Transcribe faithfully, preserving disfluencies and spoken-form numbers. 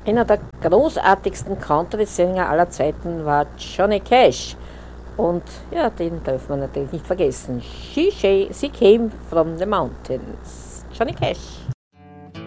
Einer der großartigsten Country-Sänger aller Zeiten war Johnny Cash. Und ja, den darf man natürlich nicht vergessen. She, she, she came from the mountains. Johnny Cash.